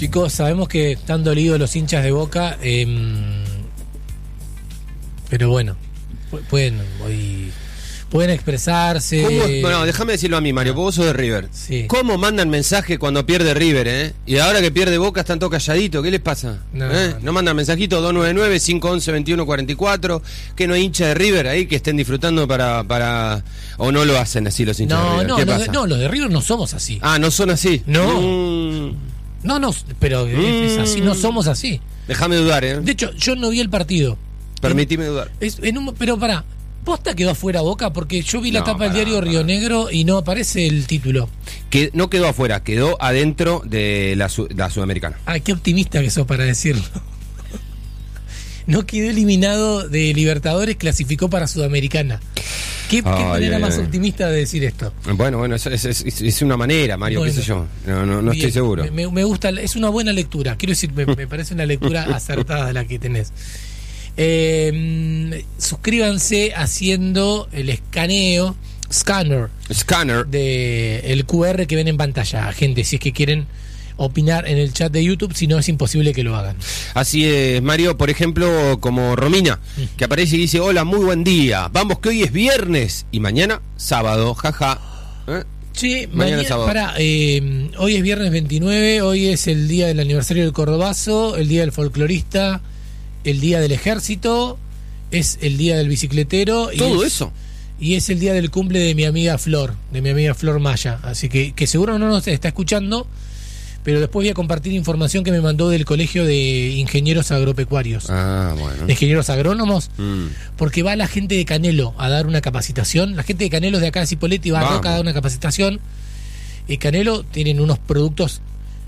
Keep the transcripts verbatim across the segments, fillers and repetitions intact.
Chicos, sabemos que están dolidos los hinchas de Boca, eh, pero bueno, pueden hoy pueden expresarse. ¿Cómo? Bueno, déjame decirlo a mí, Mario, vos sos de River. Sí. ¿Cómo mandan mensaje cuando pierde River, eh? Y ahora que pierde Boca están todos calladitos, ¿qué les pasa? No, ¿Eh? no. ¿No mandan mensajito dos nueve nueve, cinco once, veintiuno cuarenta y cuatro? ¿Que no hay hincha de River ahí que estén disfrutando para... para o no lo hacen así los hinchas de No, River? no, ¿Qué los pasa? de, no, los de River no somos así. Ah, ¿no son así? No. Mm. No, no, pero Mm. es así, no somos así. Déjame dudar, ¿eh? De hecho, yo no vi el partido. Permitime dudar. Es, en un, pero pará, ¿posta quedó afuera Boca? Porque yo vi la No, tapa del pará, diario pará. Río Negro y no aparece el título. Que no quedó afuera, quedó adentro de la, su- la Sudamericana. Ay, qué optimista que sos para decirlo. No quedó eliminado de Libertadores, clasificó para Sudamericana. ¿Qué, qué Ay, manera ay, más ay. optimista optimista de decir esto? Bueno, bueno, es, es, es- es una manera, Mario, Bueno. qué sé yo. No, no, no Bien, estoy seguro. Me, me gusta, es una buena lectura. Quiero decir, me, me parece una lectura acertada la que tenés. Eh, suscríbanse haciendo el escaneo, scanner Scanner. de el Q R que ven en pantalla, gente, si es que quieren opinar en el chat de YouTube, si no es imposible que lo hagan. Así es, Mario, por ejemplo, como Romina, que aparece y dice, hola, muy buen día, vamos que hoy es viernes y mañana sábado, jaja. ¿Eh? Sí, Mañana mañana, es sábado. pará, eh, hoy es viernes veintinueve, hoy es el día del aniversario del Cordobazo, el día del folclorista, el día del ejército, es el día del bicicletero. Todo y es, eso. Y es el día del cumple de mi amiga Flor, de mi amiga Flor Maya. Así que, que seguro no nos está escuchando, pero después voy a compartir información que me mandó del Colegio de Ingenieros Agropecuarios. Ah, bueno. De ingenieros agrónomos, Mm. porque va la gente de Canelo a dar una capacitación. La gente de Canelo de acá de Cipolletti va a Vamos. Roca a dar una capacitación. Y Canelo tienen unos productos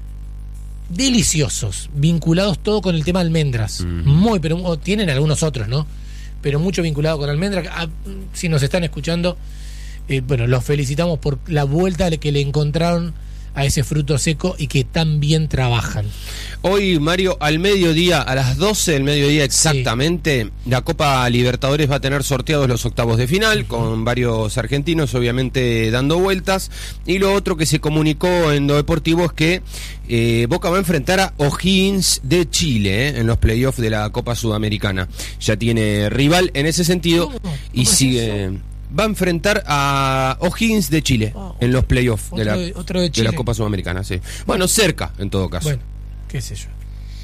deliciosos, vinculados todo con el tema almendras. Mm. Muy, pero o tienen algunos otros, ¿no? Pero mucho vinculado con almendras. Ah, si nos están escuchando, eh, bueno, los felicitamos por la vuelta que le encontraron a ese fruto seco y que tan bien trabajan. Hoy, Mario, al mediodía, a las doce del mediodía exactamente, la Copa Libertadores va a tener sorteados los octavos de final, uh-huh. con varios argentinos obviamente dando vueltas, y lo otro que se comunicó en lo deportivo es que eh, Boca va a enfrentar a O'Higgins de Chile eh, en los playoffs de la Copa Sudamericana. Ya tiene rival en ese sentido. ¿Cómo? ¿Cómo y es sigue... eso? Va a enfrentar a O'Higgins de Chile Oh, en los playoffs de la, de, otro de, de la Copa Sudamericana, sí. Bueno, bueno, cerca en todo caso. Bueno, qué sé yo.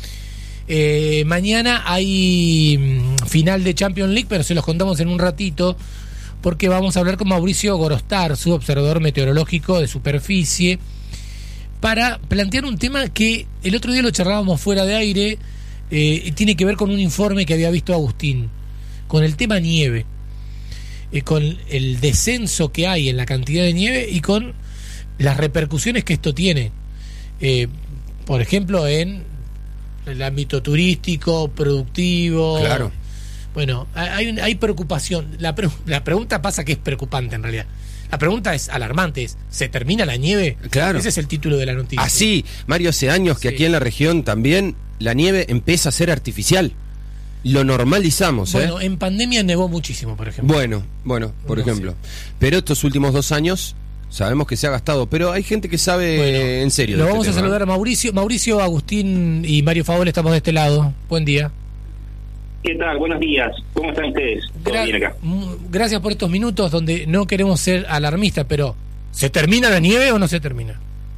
Eh, mañana hay mm, final de Champions League, pero se los contamos en un ratito, porque vamos a hablar con Mauricio Gorostar, su observador meteorológico de superficie, para plantear un tema que el otro día lo charlábamos fuera de aire, eh, y tiene que ver con un informe que había visto Agustín, con el tema nieve. Eh, con el descenso que hay en la cantidad de nieve y con las repercusiones que esto tiene, eh, por ejemplo en el ámbito turístico, productivo. Claro. Bueno, hay, hay preocupación. La, pre- la pregunta pasa que es preocupante en realidad. La pregunta es alarmante, es, ¿se termina la nieve? Claro. Ese es el título de la noticia. Así, Mario, hace años que Sí. aquí en la región también la nieve empieza a ser artificial. Lo normalizamos, Bueno, ¿eh? en pandemia nevó muchísimo, por ejemplo. Bueno, bueno, por No ejemplo. Pero estos últimos dos años sabemos que se ha gastado, pero hay gente que sabe Bueno, eh, en serio. Lo de vamos este a tema. saludar a Mauricio. Mauricio, Agustín y Mario Favol estamos de este lado. Buen día. ¿Qué tal? Buenos días. ¿Cómo están ustedes? ¿Todo Gra- bien acá? m- Gracias por estos minutos donde no queremos ser alarmistas, pero ¿se termina la nieve o no se termina?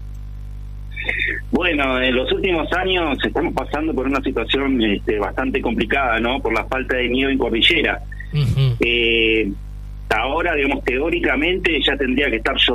Bueno, en los últimos años estamos pasando por una situación este, bastante complicada, ¿no? Por la falta de nieve en cordillera. Uh-huh. Eh, ahora, digamos, teóricamente ya tendría que estar lloviendo.